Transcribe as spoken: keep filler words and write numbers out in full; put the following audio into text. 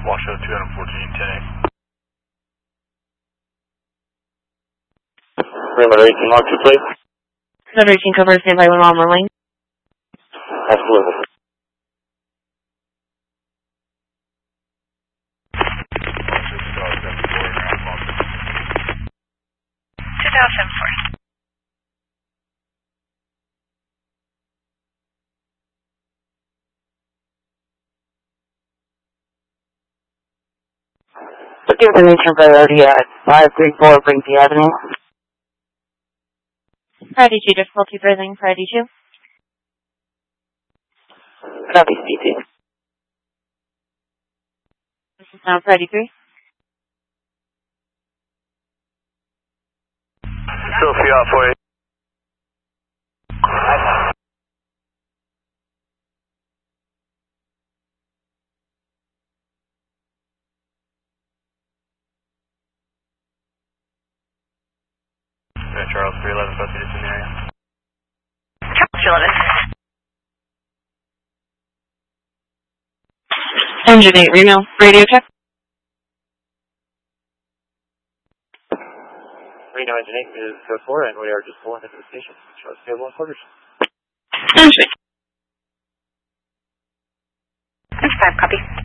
Washoe two fourteen, ten eight. Remember eighteen, mark two, please. Number eighteen, cover, stand by one mile on the lane. Absolutely. two thousand four. What information priority at five three four Brinkley Avenue? Friday two, difficulty breathing, Friday two. Copy, C two. This is now Friday three. Sophie out for you. Yeah, Charles three eleven, Bussy in the area. Charles three eleven. Engine eight, Reno, radio check. Reno Engine eight is code four, and we are just pulling into the station. Charles stable and quarters. Engine. That's five, copy.